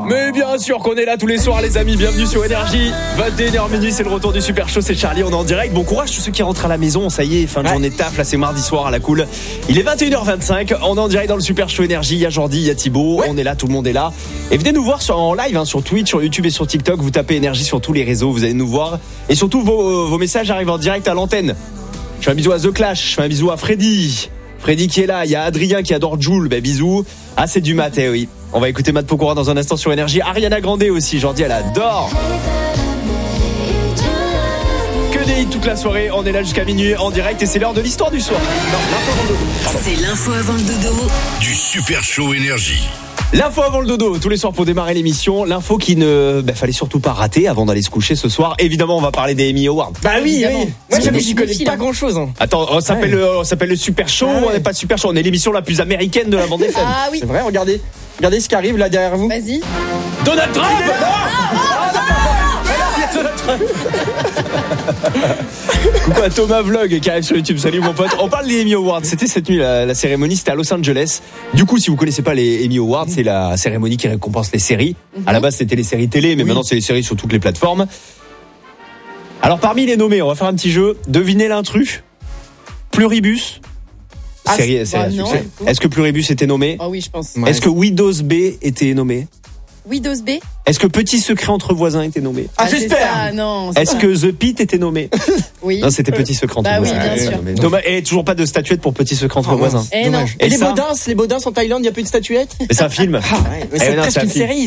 Mais bien sûr qu'on est là tous les soirs les amis, bienvenue sur Énergie. 21h minuit, c'est le retour du Super Show, c'est Charlie, on est en direct. Bon courage tous ceux qui rentrent à la maison, ça y est, fin de journée de taf, là c'est mardi soir à la cool. Il est 21h25, on est en direct dans le Super Show Énergie, il y a Jordi, il y a Thibaut, on est là, tout le monde est là. Et venez nous voir en live, sur Twitch, sur YouTube et sur TikTok, vous tapez Énergie sur tous les réseaux, vous allez nous voir. Et surtout vos messages arrivent en direct à l'antenne. Je fais un bisou à The Clash, je fais un bisou à Freddy qui est là, il y a Adrien qui adore Joule, bisous. Ah c'est du mat, oui. On va écouter Matt Pokora dans un instant sur Énergie. Ariana Grande aussi, Jordi elle adore. Que des hits toute la soirée, on est là jusqu'à minuit en direct et c'est l'heure de l'histoire du soir. Non, l'info avant le dodo. C'est l'info avant le dodo du Super Show Énergie. L'info avant le dodo, tous les soirs pour démarrer l'émission. L'info qui ne fallait surtout pas rater avant d'aller se coucher ce soir. Évidemment, on va parler des Emmy Awards. Bah oui. Moi, j'y connais pas grand chose. Attends, on s'appelle le Super Show. On n'est pas Super Show, on est l'émission la plus américaine de la bande FM. Ah oui. C'est vrai, regardez ce qui arrive là derrière vous. Vas-y. Donald Trump. Coucou à Thomas Vlog qui arrive sur YouTube. Salut mon pote. On parle des Emmy Awards. C'était cette nuit la cérémonie. C'était à Los Angeles. Du coup, si vous connaissez pas les Emmy Awards, c'est la cérémonie qui récompense les séries. À la base, c'était les séries télé, mais maintenant c'est les séries sur toutes les plateformes. Alors parmi les nommés, on va faire un petit jeu. Devinez l'intrus. Pluribus. Série à succès. Est-ce que Pluribus était nommé? Ah oui, je pense. Est-ce que Windows B était nommé? Windows B. Est-ce que Petit Secret entre voisins était nommé? J'espère. Non. Est-ce que The Pit était nommé? Oui. Non, c'était Petit Secret entre voisins. Oui, bien sûr. Dommage. Et toujours pas de statuette pour Petit Secret entre voisins. Non. Et les Baudins en Thaïlande, il y a plus de statuette? Mais c'est un film. Mais c'est presque une série.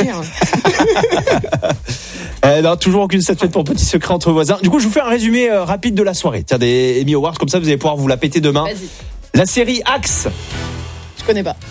Non, toujours aucune statuette pour Petit Secret entre voisins. Du coup, je vous fais un résumé rapide de la soirée. Tiens, des Emmy Awards, comme ça, vous allez pouvoir vous la péter demain. Vas-y. La série Axe. Je connais pas.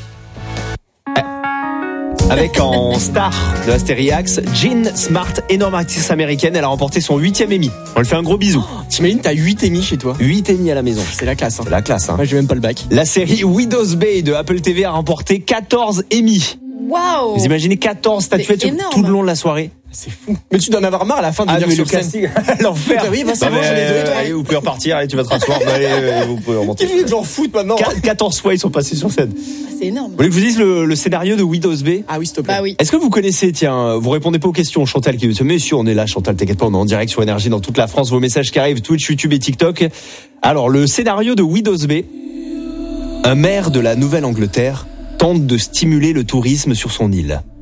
Avec en star de la série Axe, Jean Smart, énorme actrice américaine. Elle a remporté son 8e Emmy. On lui fait un gros bisou. T'imagines, t'as 8 Emmy chez toi. 8 Emmy à la maison. C'est la classe. C'est la classe. Moi, j'ai même pas le bac. La série Windows Bay de Apple TV a remporté 14 Emmy. Waouh. Vous imaginez 14 statuettes tout le long de la soirée? C'est fou. Mais tu dois en avoir marre à la fin de venir sur scène. L'enfer. Oui, c'est bon, je les allez, vous pouvez repartir, allez, tu vas te rasseoir. Allez, vous pouvez remonter. Qu'est-ce que j'en fous maintenant? 14 fois ils sont passés sur scène. C'est énorme. Vous voulez que je vous dise le scénario de Windows B? Ah oui, s'il te plaît. Bah oui. Est-ce que vous connaissez, tiens, vous répondez pas aux questions, Chantal qui dit, mais si on est là, Chantal, t'inquiète pas, on est en direct sur Énergie dans toute la France, vos messages qui arrivent, Twitch, YouTube et TikTok. Alors, le scénario de Windows B, un maire de la Nouvelle-Angleterre tente de stimuler le tourisme sur son île.